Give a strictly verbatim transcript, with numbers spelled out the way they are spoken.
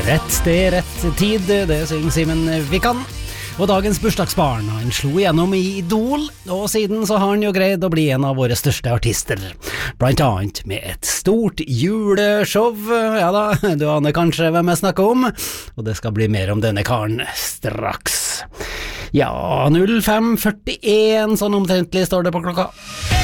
Rett sted, rett tid, det synger Simen Vikan. Og dagens bursdagsbarn, han slo igjennom i Idol, og siden så har han jo greid å bli en av våre største artister. Blant annet med et stort juleshow. Ja da, du aner kanskje hvem jeg snakker om, og det skal bli mer om denne karen straks. Ja, null fem førtien, sånn omtrentlig står det på klokka.